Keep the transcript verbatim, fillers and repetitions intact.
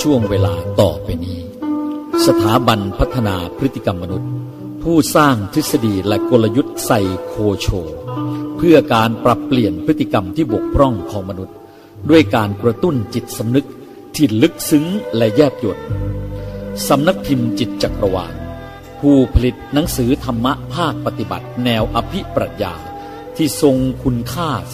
ช่วงเวลาต่อไปนี้สถาบันพัฒนาพฤติกรรมมนุษย์ผู้สร้างทฤษฎีและกลยุทธ์ไซโคโชเพื่อการปรับเปลี่ยนพฤติกรรมที่บกพร่องของมนุษย์ด้วยการกระตุ้นจิตสำนึกที่ลึกซึ้งและแยบยลสำนักพิมพ์จิตจักรวาลผู้ผลิตหนังสือธรรมะภาคปฏิบัติแนวอภิปรัชญาที่ทรงคุณค่า